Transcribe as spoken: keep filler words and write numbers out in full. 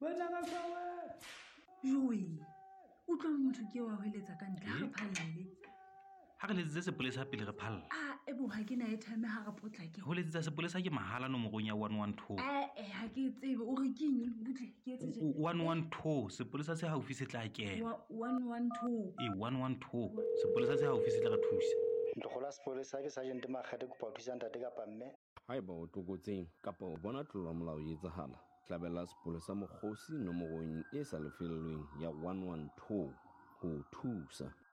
Joe, o tlo motho ke wa hoeletsa ka ntle ga phalle. Ha re letse sepolesa pele re phalla. Ah, e bo ha ke na e time ha ga potlake. Ho letsetsa sepolesa ke mahala nomorong ya one one two. Eh eh ha ke tsebe o re keng butle ke etse je. one one two sepolesa se haufi se tla kena. one one two. Eh one one two sepolesa se haufi se tla re thusa. Ntlogola sepolesa ke Sergeant Makgate kopa o thusa ntate ka pamme. Haeba o tokotseng kapa o bona tlolo molao e etsahala, tlabela sepolesa mokgosi nomorong e sa lefellweng ya one one two ho thusa.